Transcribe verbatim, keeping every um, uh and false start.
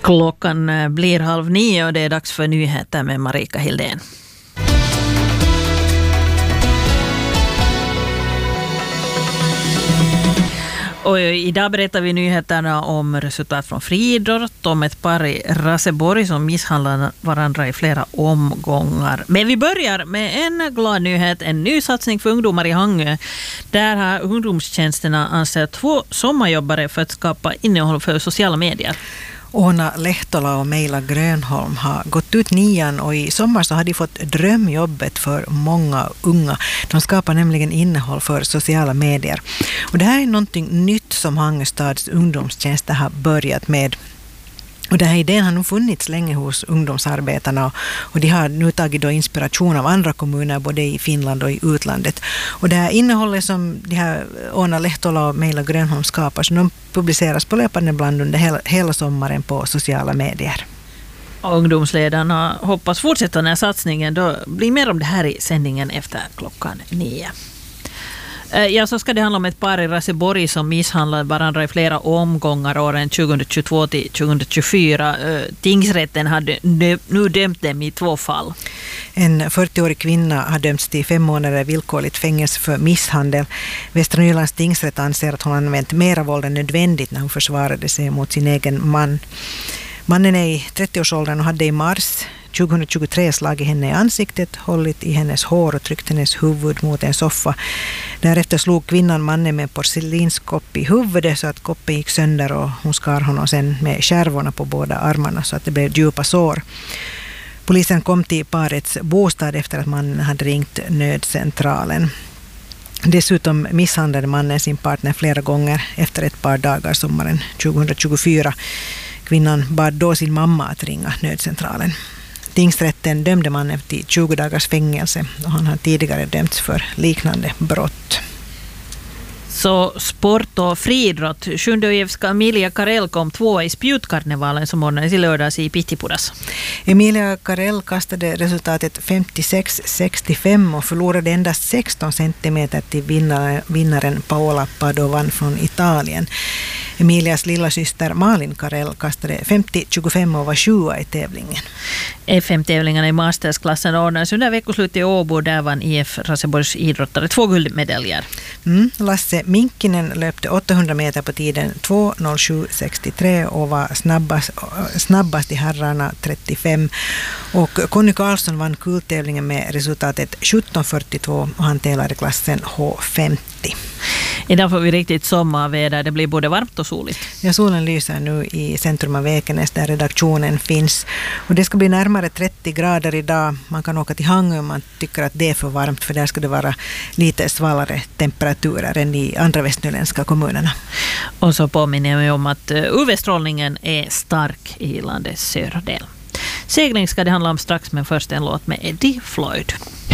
Klockan blir halv nio och det är dags för nyheter med Marika Hildén. Och idag berättar vi nyheterna om resultat från friidrott, om ett par i Raseborg som misshandlar varandra i flera omgångar. Men vi börjar med en glad nyhet, en ny satsning för ungdomar i Hangö. Där har ungdomstjänsterna anställt två sommarjobbare för att skapa innehåll för sociala medier. Åna Lehtola och Meila Grönholm har gått ut nian och i sommar så har de fått drömjobbet för många unga. De skapar nämligen innehåll för sociala medier. Och det här är någonting nytt som Hangö stads ungdomstjänster har börjat med. Och den här idén har nog funnits länge hos ungdomsarbetarna och de har nu tagit då inspiration av andra kommuner både i Finland och i utlandet. Och det här innehållet som de här Åna Lehtola och Meila Grönholm skapar, så de publiceras på löpande bland under hela, hela sommaren på sociala medier. Och ungdomsledarna hoppas fortsätta den här satsningen. Då blir mer om det här i sändningen efter klockan nio. Ja, så ska det handla om ett par i Raseborg som misshandlade varandra i flera omgångar åren tjugohundratjugotvå till tjugohundratjugofyra. Tingsrätten hade nu dömt dem i två fall. En fyrtioårig kvinna har dömts till fem månader villkorligt fängelse för misshandel. Västra Nylands tingsrätt anser att hon använt mera våld än nödvändigt när hon försvarade sig mot sin egen man. Mannen är i trettioårsåldern och hade i mars tjugohundratjugotre slagit henne i ansiktet, hållit i hennes hår och tryckt hennes huvud mot en soffa. Därefter slog kvinnan mannen med porslinskopp i huvudet så att koppen gick sönder och hon skar honom sen med skärvorna på båda armarna så att det blev djupa sår. Polisen kom till parets bostad efter att mannen hade ringt nödcentralen. Dessutom misshandlade mannen sin partner flera gånger efter ett par dagar sommaren tjugohundratjugofyra. Kvinnan bad då sin mamma att ringa nödcentralen. Tingsrätten dömde mannen till tjugo dagars fängelse och han har tidigare dömts för liknande brott. Så sport och friidrott. Sjundeojevska Emilia Karel kom tvåa i spjutkarnevalen som ordnades i lördags i Pittipudas. Emilia Karel kastade resultatet femtiosex sextiofem och förlorade endast sexton centimeter till vinnaren, vinnaren Paola Padovan från Italien. Emilias lilla syster Malin Karel kastade femtio tjugofem och var sjua i tävlingen. F M-tävlingarna i mastersklassen ordnades under veckoslutet i Åbo. Där vann I F Raseborgs idrottare två guldmedaljer. Mm, Lasse Minkinen löpte åttahundra meter på tiden två noll sju sextiotre och var snabbast, snabbast i herrarna trettiofem. Och Conny Karlsson vann guldtävlingen med resultatet sjutton fyrtiotvå och han tävlade i klassen H femtio. Idag får vi riktigt sommarväder. Det blir både varmt och soligt. Ja, solen lyser nu i centrum av Ekenäs där redaktionen finns. Och det ska bli närmare trettio grader idag. Man kan åka till Hangö om man tycker att det är för varmt, för där ska det vara lite svalare temperaturer än i andra västnyländska kommunerna. Och så påminner jag om att U V-strålningen är stark i landets södra del. Segling ska det handla om strax, men först en låt med Eddie Floyd.